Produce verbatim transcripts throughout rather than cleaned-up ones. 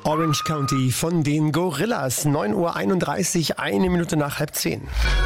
Orange County von den Gorillaz. neun Uhr einunddreißig, eine Minute nach halb zehn.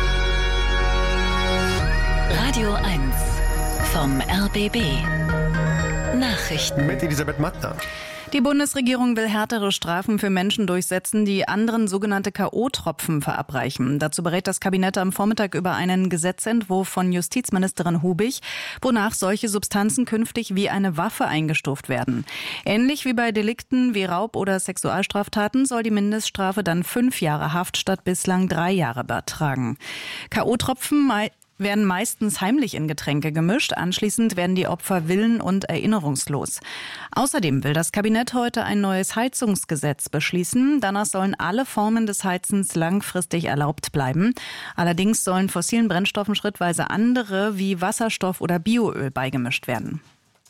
Radio eins vom R B B. Nachrichten mit Elisabeth Mattner. Die Bundesregierung will härtere Strafen für Menschen durchsetzen, die anderen sogenannte K O-Tropfen verabreichen. Dazu berät das Kabinett am Vormittag über einen Gesetzentwurf von Justizministerin Hubig, wonach solche Substanzen künftig wie eine Waffe eingestuft werden. Ähnlich wie bei Delikten wie Raub- oder Sexualstraftaten soll die Mindeststrafe dann fünf Jahre Haft statt bislang drei Jahre betragen. K O-Tropfen werden meistens heimlich in Getränke gemischt. Anschließend werden die Opfer willen- und erinnerungslos. Außerdem will das Kabinett heute ein neues Heizungsgesetz beschließen. Danach sollen alle Formen des Heizens langfristig erlaubt bleiben. Allerdings sollen fossilen Brennstoffen schrittweise andere wie Wasserstoff oder Bioöl beigemischt werden.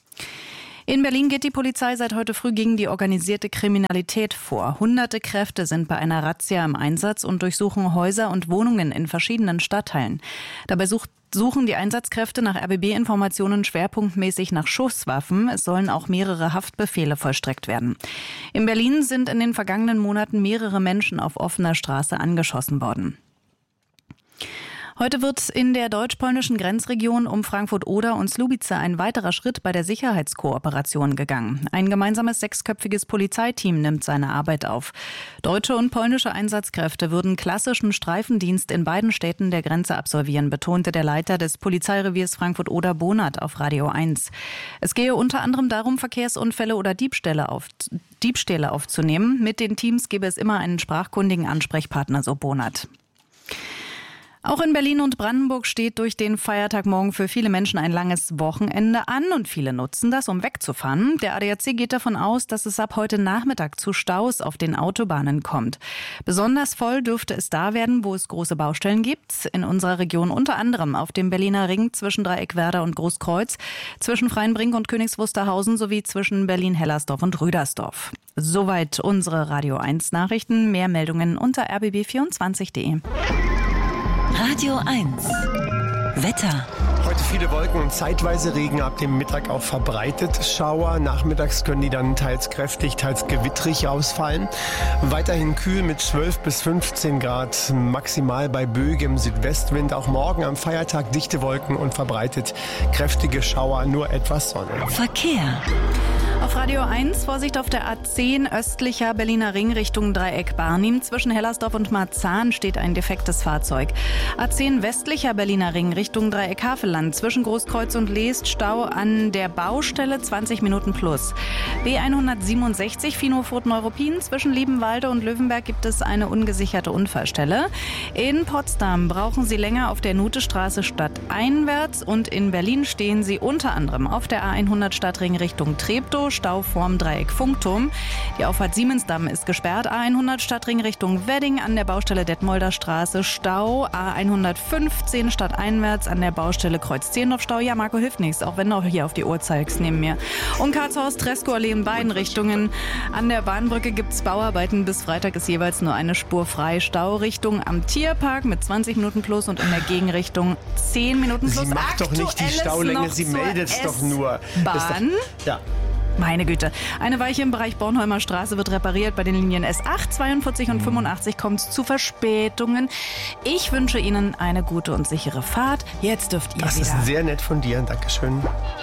In Berlin geht die Polizei seit heute früh gegen die organisierte Kriminalität vor. Hunderte Kräfte sind bei einer Razzia im Einsatz und durchsuchen Häuser und Wohnungen in verschiedenen Stadtteilen. Dabei sucht suchen die Einsatzkräfte nach R B B-Informationen schwerpunktmäßig nach Schusswaffen. Es sollen auch mehrere Haftbefehle vollstreckt werden. In Berlin sind in den vergangenen Monaten mehrere Menschen auf offener Straße angeschossen worden. Heute wird in der deutsch-polnischen Grenzregion um Frankfurt-Oder und Słubice ein weiterer Schritt bei der Sicherheitskooperation gegangen. Ein gemeinsames sechsköpfiges Polizeiteam nimmt seine Arbeit auf. Deutsche und polnische Einsatzkräfte würden klassischen Streifendienst in beiden Städten der Grenze absolvieren, betonte der Leiter des Polizeireviers Frankfurt-Oder Bonat auf Radio eins. Es gehe unter anderem darum, Verkehrsunfälle oder Diebstähle, auf, Diebstähle aufzunehmen. Mit den Teams gebe es immer einen sprachkundigen Ansprechpartner, so Bonat. Auch in Berlin und Brandenburg steht durch den Feiertag morgen für viele Menschen ein langes Wochenende an und viele nutzen das, um wegzufahren. Der A D A C geht davon aus, dass es ab heute Nachmittag zu Staus auf den Autobahnen kommt. Besonders voll dürfte es da werden, wo es große Baustellen gibt. In unserer Region unter anderem auf dem Berliner Ring zwischen Dreieckwerder und Großkreuz, zwischen Freienbrink und Königs Wusterhausen sowie zwischen Berlin-Hellersdorf und Rüdersdorf. Soweit unsere Radio eins Nachrichten. Mehr Meldungen unter r b b vierundzwanzig punkt de. Radio eins Wetter. Heute viele Wolken und zeitweise Regen, ab dem Mittag auch verbreitet Schauer. Nachmittags können die dann teils kräftig, teils gewittrig ausfallen. Weiterhin kühl mit zwölf bis fünfzehn Grad, maximal bei böigem Südwestwind. Auch morgen am Feiertag dichte Wolken und verbreitet kräftige Schauer, nur etwas Sonne. Verkehr. Auf Radio eins, Vorsicht auf der A zehn, östlicher Berliner Ring Richtung Dreieck-Barnim. Zwischen Hellersdorf und Marzahn steht ein defektes Fahrzeug. A zehn, westlicher Berliner Ring Richtung Dreieck-Havelland. Zwischen Großkreuz und Leest Stau an der Baustelle, zwanzig Minuten plus. B hundertsiebenundsechzig, Finofurt-Neuruppin. Zwischen Liebenwalde und Löwenberg gibt es eine ungesicherte Unfallstelle. In Potsdam brauchen Sie länger auf der Nutestraße stadteinwärts. Und in Berlin stehen Sie unter anderem auf der A hundert Stadtring Richtung Treptow. Stau vorm Dreieck Funkturm. Die Auffahrt Siemensdamm ist gesperrt. A hundert Stadtring Richtung Wedding an der Baustelle Detmolder Straße. Stau. A hundertfünfzehn stadteinwärts an der Baustelle Kreuz-Zehlendorf Stau. Ja, Marco hilft nichts, auch wenn du hier auf die Uhr zeigst neben mir. Und Karlshorst-Treskow-Allee in beiden Richtungen. An der Bahnbrücke gibt es Bauarbeiten. Bis Freitag ist jeweils nur eine Spur frei. Staurichtung am Tierpark mit zwanzig Minuten plus und in der Gegenrichtung zehn Minuten plus. Sie macht doch nicht die Staulänge, sie meldet es doch nur. Bahn. Ja. Meine Güte. Eine Weiche im Bereich Bornholmer Straße wird repariert. Bei den Linien S acht, zweiundvierzig und fünfundachtzig kommt es zu Verspätungen. Ich wünsche Ihnen eine gute und sichere Fahrt. Jetzt dürft ihr das wieder. Das ist sehr nett von dir. Dankeschön.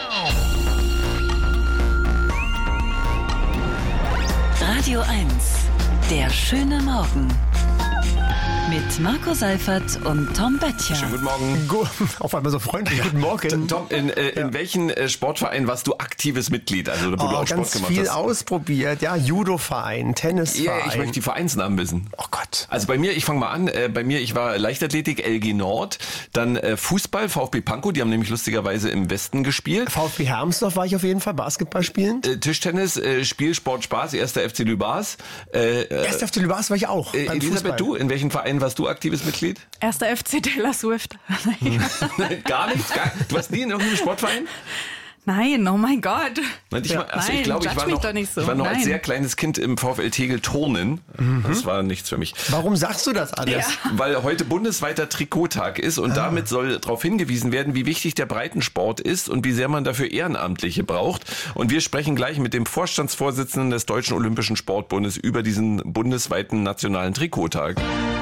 Radio eins. Der schöne Morgen. Mit Marco Seifert und Tom Böttcher. Schönen guten Morgen. Go- Auf einmal so freundlich. Guten Morgen. Tom, in, äh, in ja. welchen äh, Sportverein warst du aktives Mitglied? Also, wo oh, du auch ganz Sport gemacht viel hast? ausprobiert. Ja, Judo-Verein, Tennisverein. Ja, ich möchte die Vereinsnamen wissen. Oh Gott. Also bei mir, ich fange mal an, äh, bei mir, ich war Leichtathletik, L G Nord, dann äh, Fußball, VfB Pankow, die haben nämlich lustigerweise im Westen gespielt. VfB Hermsdorf war ich auf jeden Fall, Basketball spielend. Äh, Tischtennis, äh, Spiel, Sport, Spaß, erster F C Lübars. Äh, erster F C Lübars war ich auch. Äh, Elisabeth, Fußball. du, in welchen Verein warst du aktives Mitglied? Erster F C Taylor Swift. Gar nichts? Gar, du warst nie in irgendeinem Sportverein? Nein, oh mein Gott. Nein, ich, ja. war, also Nein, ich glaube, ich war noch, so. ich war noch Nein. als sehr kleines Kind im VfL Tegel turnen. Mhm. Das war nichts für mich. Warum sagst du das alles? Ja. Weil heute bundesweiter Trikottag ist und ah. damit soll darauf hingewiesen werden, wie wichtig der Breitensport ist und wie sehr man dafür Ehrenamtliche braucht. Und wir sprechen gleich mit dem Vorstandsvorsitzenden des Deutschen Olympischen Sportbundes über diesen bundesweiten nationalen Trikottag.